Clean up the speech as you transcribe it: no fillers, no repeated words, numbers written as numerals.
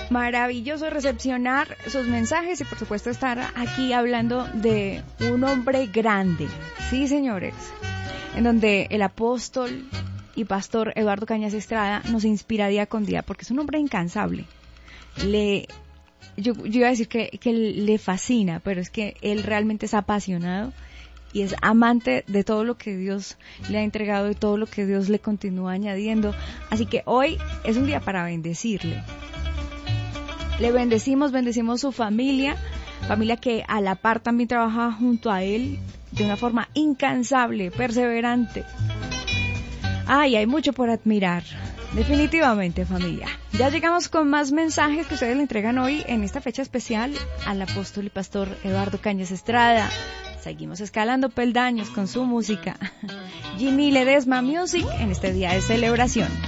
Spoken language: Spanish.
Maravilloso recepcionar sus mensajes y por supuesto estar aquí hablando de un hombre grande, sí señores, en donde el apóstol y pastor Eduardo Cañas Estrada nos inspira día con día porque es un hombre incansable. Yo iba a decir que le fascina, pero es que él realmente es apasionado y es amante de todo lo que Dios le ha entregado y todo lo que Dios le continúa añadiendo. Así que hoy es un día para bendecirle. Le bendecimos su familia que a la par también trabaja junto a él de una forma incansable, perseverante. Ay, hay mucho por admirar, definitivamente familia. Ya llegamos con más mensajes que ustedes le entregan hoy en esta fecha especial al apóstol y pastor Eduardo Cañas Estrada. Seguimos escalando peldaños con su música. Jimmy Ledesma Music en este día de celebración.